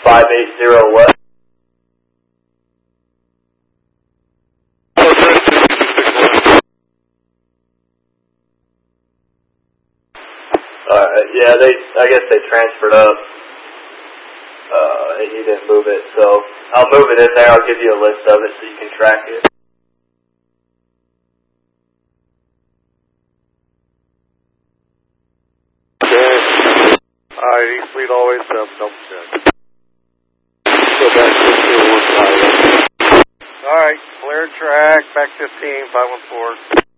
580 West. Yeah, I guess they transferred up. He didn't move it, so I'll move it in there. I'll give you a list of it so you can track it. Okay. Alright, East Fleet always double check. Go back 1515. Alright, clear track, back 15, 514.